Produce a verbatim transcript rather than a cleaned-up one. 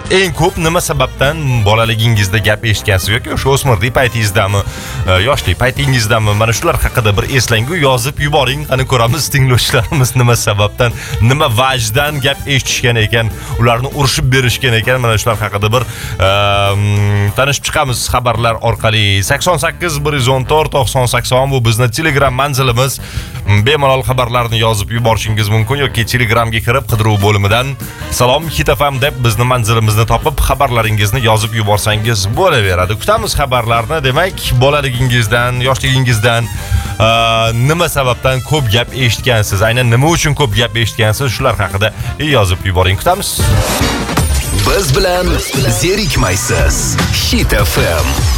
eng ko'p nima sababdan bolaligingizda gap eshitgansiz yoki o'sha o'smirlik paytingizdami, yoshlik paytingizdami? Mana shular haqida bir eslangu yozib yuboring. Qani ko'ramiz tinglovchilarimiz nima sababdan, nima vajdan gap eshitishgan ekan, ularni urishib berishgan ekan. Mana shular haqida bir tanishib chiqamiz xabarlar orqali. sakson sakkiz bir yuz o'n to'rt to'qson sakson bu bizning Telegram manzilimiz. Bemalol xabarlarni yozib yuborishingiz mumkin yoki Telegramga kirib qidiruv bo'limidan salom Hit F M deb bizning manzilimizni topib xabarlaringizni yozib yuborsangiz bo'laveradi. Kutamiz xabarlarni. Demak, bolaligingizdan, yoshligingizdan nima sababdan ko'p gap eshitgansiz, aynan nima uchun ko'p gap eshitgansiz, shular haqida yozib yuboring. Kutamiz. Biz bilan zerikmaysiz. Hit F M.